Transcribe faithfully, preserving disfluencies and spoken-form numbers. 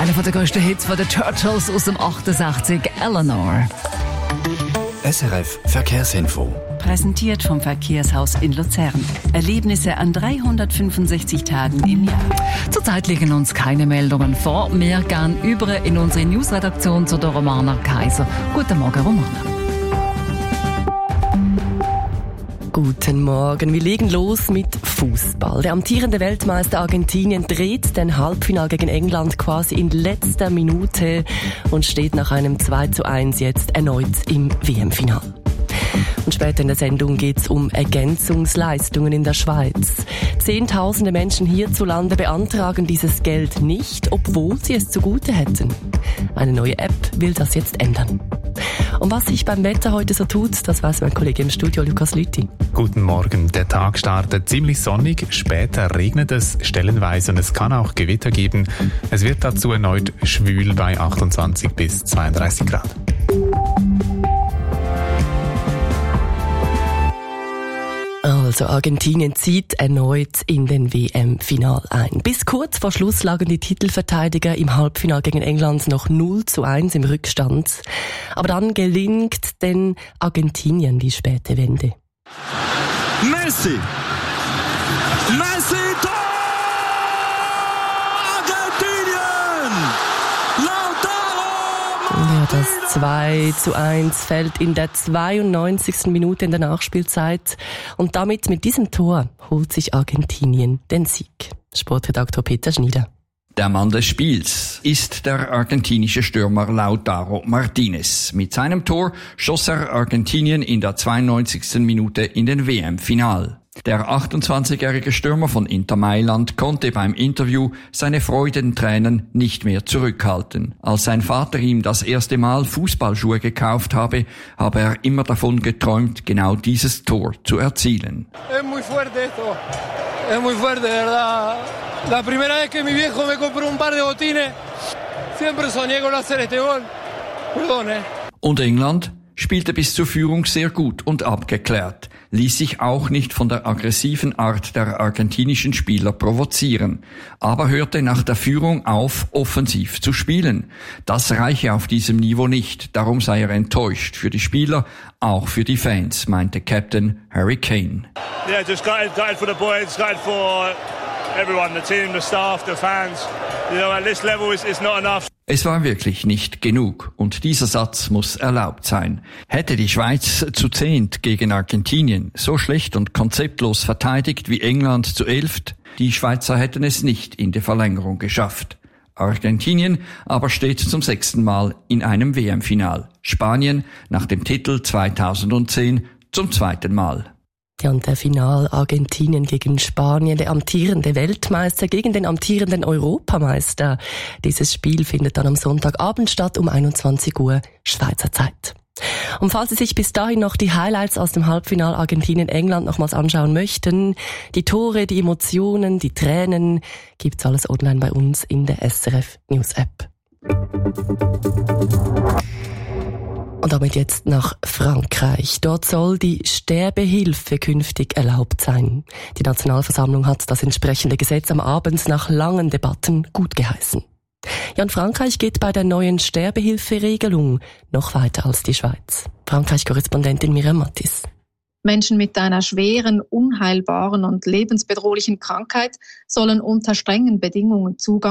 Einer der grössten Hits von den Turtles aus dem achtundsechzig, Eleanor. S R F Verkehrsinfo. Präsentiert vom Verkehrshaus in Luzern. Erlebnisse an dreihundertfünfundsechzig Tagen im Jahr. Zurzeit liegen uns keine Meldungen vor. Wir gehen über in unsere Newsredaktion zu der Romana Kaiser. Guten Morgen, Romana. Guten Morgen. Wir legen los mit Fußball. Der amtierende Weltmeister Argentinien dreht den Halbfinal gegen England quasi in letzter Minute und steht nach einem zwei zu eins jetzt erneut im W M-Final. Und später in der Sendung geht es um Ergänzungsleistungen in der Schweiz. Zehntausende Menschen hierzulande beantragen dieses Geld nicht, obwohl sie es zugute hätten. Eine neue App will das jetzt ändern. Und was sich beim Wetter heute so tut, das weiß mein Kollege im Studio, Lukas Lüthi. Guten Morgen. Der Tag startet ziemlich sonnig, später regnet es stellenweise und es kann auch Gewitter geben. Es wird dazu erneut schwül bei achtundzwanzig bis zweiunddreißig Grad. Also Argentinien zieht erneut in den W M-Final ein. Bis kurz vor Schluss lagen die Titelverteidiger im Halbfinal gegen England noch null zu eins im Rückstand. Aber dann gelingt den Argentinien die späte Wende. Messi! Messi! Tor! Argentinien! Lautaro! Ja, das zwei zu eins fällt in der zweiundneunzigsten Minute in der Nachspielzeit. Und damit, mit diesem Tor, holt sich Argentinien den Sieg. Sportredaktor Peter Schnieder. Der Mann des Spiels ist der argentinische Stürmer Lautaro Martinez. Mit seinem Tor schoss er Argentinien in der zweiundneunzigsten Minute in den W M-Final. Der achtundzwanzigjährige Stürmer von Inter Mailand konnte beim Interview seine Freudentränen nicht mehr zurückhalten. Als sein Vater ihm das erste Mal Fußballschuhe gekauft habe, habe er immer davon geträumt, genau dieses Tor zu erzielen. Es muy fuerte esto. Es muy fuerte, de verdad. La primera vez que mi viejo me compró un par de botines, siempre soñé con hacer este gol. Perdón, eh. Und England spielte bis zur Führung sehr gut und abgeklärt, ließ sich auch nicht von der aggressiven Art der argentinischen Spieler provozieren, aber hörte nach der Führung auf, offensiv zu spielen. Das reiche auf diesem Niveau nicht, darum sei er enttäuscht für die Spieler, auch für die Fans, meinte Captain Harry Kane. Yeah, just gutted, gutted for the boys, gutted for everyone, the team, the staff, the fans. You know, at this level it's, it's not enough. Es war wirklich nicht genug und dieser Satz muss erlaubt sein. Hätte die Schweiz zu zehnt gegen Argentinien so schlecht und konzeptlos verteidigt wie England zu elft, die Schweizer hätten es nicht in die Verlängerung geschafft. Argentinien aber steht zum sechsten Mal in einem W M-Final. Spanien nach dem Titel zweitausendzehn zum zweiten Mal. Ja, und der Final Argentinien gegen Spanien, der amtierende Weltmeister gegen den amtierenden Europameister. Dieses Spiel findet dann am Sonntagabend statt um einundzwanzig Uhr Schweizer Zeit. Und falls Sie sich bis dahin noch die Highlights aus dem Halbfinal Argentinien-England nochmals anschauen möchten, die Tore, die Emotionen, die Tränen, gibt's alles online bei uns in der S R F News App. Und damit jetzt nach Frankreich. Dort soll die Sterbehilfe künftig erlaubt sein. Die Nationalversammlung hat das entsprechende Gesetz am Abend nach langen Debatten gutgeheißen. Ja, und Frankreich geht bei der neuen Sterbehilferegelung noch weiter als die Schweiz. Frankreich-Korrespondentin Miriam Mattis. Menschen mit einer schweren, unheilbaren und lebensbedrohlichen Krankheit sollen unter strengen Bedingungen Zugang